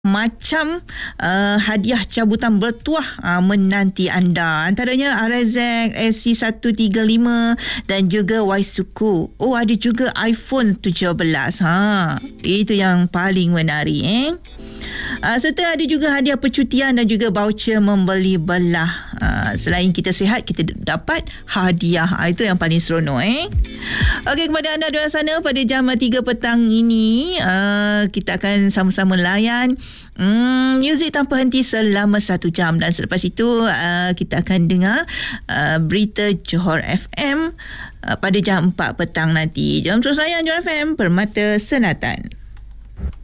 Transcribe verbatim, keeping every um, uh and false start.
macam uh, hadiah cabutan bertuah uh, menanti anda. Antaranya R Z S C seratus tiga puluh lima dan juga Waisuku. Oh, ada juga iPhone tujuh belas. Ha, itu yang paling menarik eh. Uh, serta ada juga hadiah percutian dan juga voucher membeli belah. Uh, selain kita sihat, kita dapat hadiah. Uh, itu yang paling seronok eh. Okey, kepada anda di luar sana pada jam tiga petang ini, uh, kita akan sama-sama layan Hmm, muzik tanpa henti selama satu jam, dan selepas itu uh, kita akan dengar uh, berita Johor F M uh, pada jam empat petang nanti. Jom terus layan Johor F M, Permata Senatan.